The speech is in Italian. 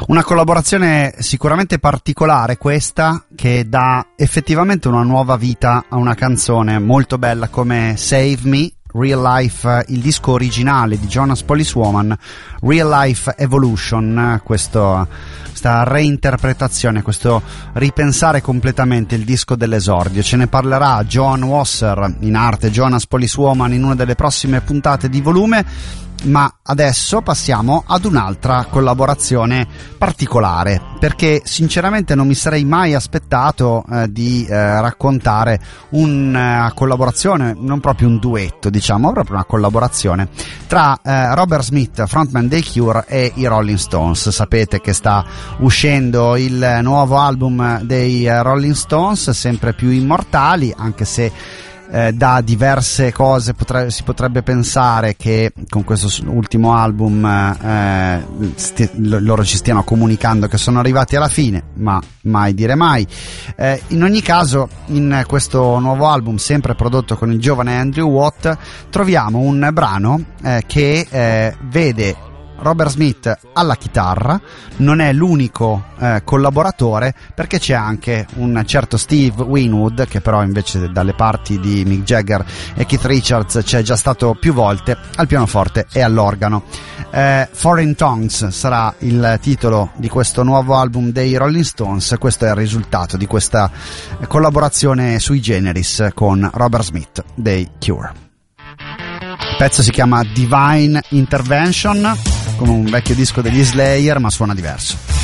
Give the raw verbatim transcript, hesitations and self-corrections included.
Una collaborazione sicuramente particolare questa, che dà effettivamente una nuova vita a una canzone molto bella come Save Me, Real Life, il disco originale di Jonas Policewoman, Real Life Evolution, questo, questa reinterpretazione, questo ripensare completamente il disco dell'esordio. Ce ne parlerà Joan Wasser, in arte Jonas Policewoman, in una delle prossime puntate di Volume. Ma adesso passiamo ad un'altra collaborazione particolare, perché sinceramente non mi sarei mai aspettato eh, di eh, raccontare una collaborazione, non proprio un duetto, diciamo, proprio una collaborazione tra eh, Robert Smith, frontman dei Cure, e i Rolling Stones. Sapete che sta uscendo il nuovo album dei eh, Rolling Stones, sempre più immortali, anche se Eh, da diverse cose potre- si potrebbe pensare che con questo ultimo album eh, sti- l- loro ci stiano comunicando che sono arrivati alla fine, ma mai dire mai. Eh, in ogni caso, in questo nuovo album, sempre prodotto con il giovane Andrew Watt, troviamo un brano eh, che eh, vede Robert Smith alla chitarra. Non è l'unico eh, collaboratore, perché c'è anche un certo Steve Winwood, che però invece dalle parti di Mick Jagger e Keith Richards c'è già stato più volte, al pianoforte e all'organo. eh, Foreign Tongues sarà il titolo di questo nuovo album dei Rolling Stones. Questo è il risultato di questa collaborazione sui generis con Robert Smith dei Cure. Il pezzo si chiama Divine Intervention, come un vecchio disco degli Slayer, ma suona diverso.